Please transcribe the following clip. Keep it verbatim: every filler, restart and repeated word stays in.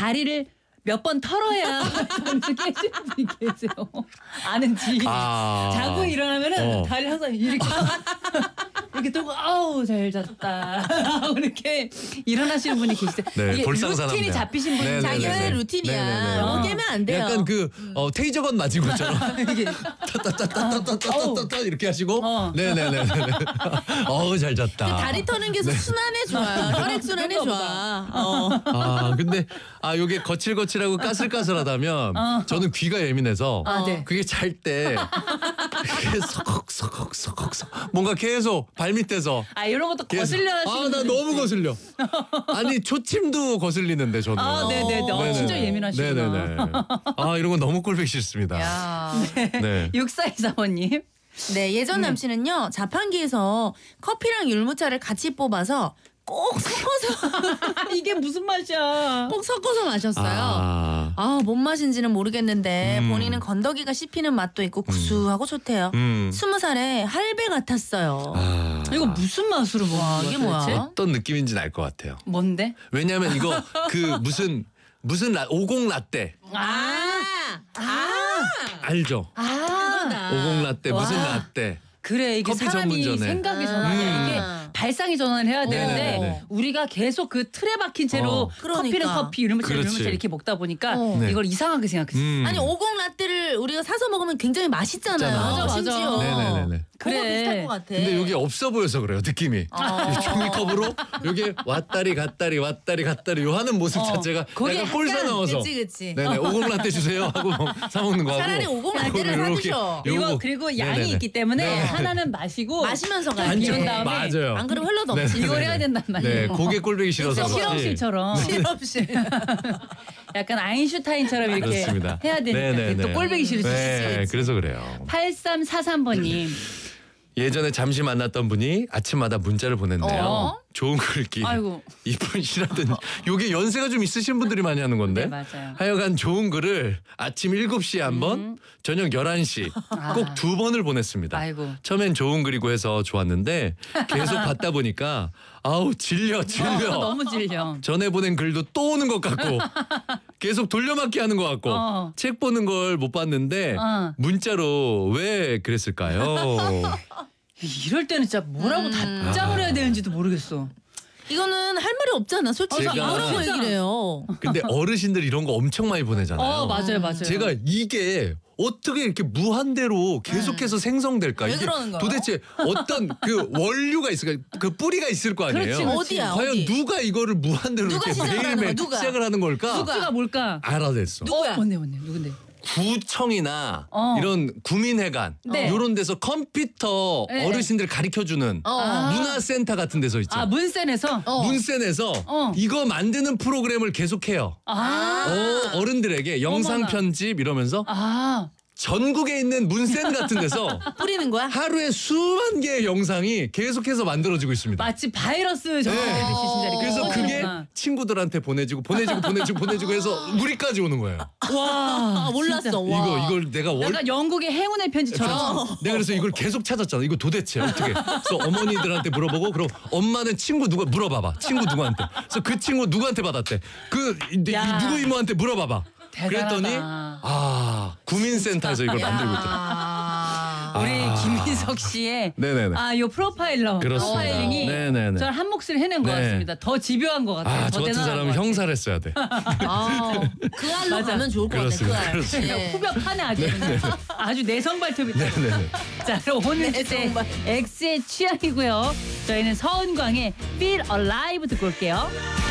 다리를 몇 번 털어야 깨시는 분이 계세요. 아는 지인이. 아. 자고 일어나면은 어. 다리를 항상 이렇게 이렇게 뜨고 아우 잘 잤다 이렇게 일어나시는 분이 계시대요. 네, 이게 볼상사납네요. 루틴이 잡히신 분이 네네네네. 자기만의 루틴이야. 네네네. 어, 깨면 안 돼요. 약간 그 어, 테이저건 맞은 것처럼 이게 따따따따따따따따 이렇게 하시고 어. 네네네. 어우 잘 그 잤다. 다리 터는 게 순환에 좋아요. 혈액 순환에 좋아. 어. 아 근데 아 요게 거칠거칠하고 까슬까슬하다면 저는 귀가 예민해서 아, 네. 그게 잘 때 그게 서걱서걱서걱서 뭔가 계속 발밑에서 아 이런 것도 계속 거슬려 하시는 아나 분들 너무 있지. 거슬려. 아니 초침도 거슬리는데 저는. 아 네네네. 어, 네네네. 진짜 예민하시구나. 네네네. 아 이런 건 너무 꼴보기 싫습니다. 야. 네. 육사이사모님. 네, 예전 남친은요 자판기에서 커피랑 율무차를 같이 뽑아서 꼭 섞어서 이게 무슨 맛이야? 꼭 섞어서 마셨어요. 아. 아, 뭔 맛인지는 모르겠는데 음. 본인은 건더기가 씹히는 맛도 있고 구수하고 좋대요. 음. 스무 살에 할배 같았어요. 아. 이거 무슨 맛으로 먹는 와, 거야? 이게 뭐야? 도대체? 어떤 느낌인지는 알 것 같아요. 뭔데? 왜냐하면 이거 그 무슨 무슨 라, 오공 라떼 아, 아, 알죠? 아, 오공 라떼 무슨 와. 라떼. 그래 이게 커피 사람이 전문점에. 생각이 아. 전환이야. 음. 이게 발상이 전환을 해야 되는데 네네네네. 우리가 계속 그 틀에 박힌 채로 어. 그러니까. 커피는 커피 이러면 그렇지. 이러면 이렇게 먹다 보니까 어. 네. 이걸 이상하게 생각했어. 음. 아니 오공 라떼를 우리가 사서 먹으면 굉장히 맛있잖아요. 맞아, 맞아. 심지어. 네네네네. 그거 그래. 비슷할 것 같아. 근데 여기 없어 보여서 그래요 느낌이. 어. 이 종이컵으로 여기 왔다리 갔다리 왔다리 갔다리 요 하는 모습 어. 자체가 거기 약간 꼴사 약간 나와서. 그치 그치. 네네 오공 라떼 주세요 하고 사 먹는 거 하고. 차라리 오공 라떼를 요거를 이렇게, 사주셔. 이거 요거. 그리고 양이 네네네. 있기 때문에 네. 하나는 마시고 마시면서 가야 반 돼. 비운 다음에 맞아요. 안 그러면 흘러 네네네. 넘치. 이걸 해야 된단 말이에요. 네, 고개 꼴보기 싫어서 그렇지. 실험실처럼 실험실. 약간 아인슈타인처럼 이렇게 그렇습니다. 해야 되니까 네네네. 또 꼴보기 싫을 수 네, 있어요. 그래서 그래요. 팔삼사삼 번님. 예전에 잠시 만났던 분이 아침마다 문자를 보냈네요. 어? 좋은 글귀. 아이고. 이쁜 시라든 요게 연세가 좀 있으신 분들이 많이 하는 건데. 네, 맞아요. 하여간 좋은 글을 아침 일곱 시에 한 번, 음. 저녁 열한 시 꼭 두 번을 보냈습니다. 아이고. 처음엔 좋은 글이고 해서 좋았는데 계속 받다 보니까 아우 질려 질려. 너무 질려. 전에 보낸 글도 또 오는 것 같고 계속 돌려막기 하는 것 같고 어. 책 보는 걸 못 봤는데 어. 문자로 왜 그랬을까요? 이럴 때는 진짜 뭐라고 답장을 해야 되는지도 모르겠어. 이거는 할 말이 없잖아. 솔직히 제가- 뭐라고 얘기를 해요. 근데 어르신들 이런 거 엄청 많이 보내잖아요. 어 맞아요 맞아요. 제가 이게 어떻게 이렇게 무한대로 계속해서 생성될까? 왜 이게 그러는 거예요? 도대체 어떤 그 원류가 있을까? 그 뿌리가 있을 거 아니에요? 그렇지, 그렇지. 어디야? 과연 어디? 누가 이거를 무한대로 누가 이렇게 시작을 하는 매일매일 거야? 누가? 시작을 하는 걸까? 누가 뭘까? 알아냈어. 누구야? 어, 뭔데 뭔데 누군데? 구청이나 어. 이런 구민회관 네. 이런 데서 컴퓨터 네. 어르신들 가르쳐주는 어. 아. 문화센터 같은 데서 있죠. 아 문센에서. 어. 문센에서 어. 이거 만드는 프로그램을 계속해요. 아. 어, 어른들에게 영상 어머나. 편집 이러면서 아. 전국에 있는 문센 같은 데서 뿌리는 거야? 하루에 수만 개의 영상이 계속해서 만들어지고 있습니다. 마치 바이러스 전파되듯이 진짜 이렇게 그래서 그게 퍼지는구나. 친구들한테 보내지고 보내지고 보내지고 보내지고 해서 우리까지 오는 거예요. 와 아, 몰랐어. 진짜. 와. 이거 이걸 내가 월 약간 영국의 행운의 편지처럼. 내가 그래서 이걸 계속 찾았잖아. 이거 도대체 어떻게? 그래서 어머니들한테 물어보고 그럼 엄마는 친구 누가 물어봐봐. 친구 누구한테? 그래서 그 친구 누구한테 받았대? 그 이- 이 야. 누구 이모한테 물어봐봐. 대단하다. 그랬더니 아 구민센터에서 이걸 만들고 있더라. 아. 우리 아. 김민석 씨의 네네네. 아, 요 프로파일러 그렇습니다. 프로파일링이 네네네. 저를 한 몫을 해낸 것 네. 같습니다. 더 집요한 것 같아요. 아, 더 저 같은 대단한 사람은 것 같아요. 형사를 했어야 돼. 아, 그 알로 맞아. 가면 좋을 것 같아. 그 그렇습니다. 알. 그렇습니다. 예. 후벼 파네 아주 그냥. 아주 내성 발톱이 있다. 네네네. 자 그럼 오늘 주제 정말. X의 취향이고요. 저희는 서은광의 Feel Alive 듣고 올게요.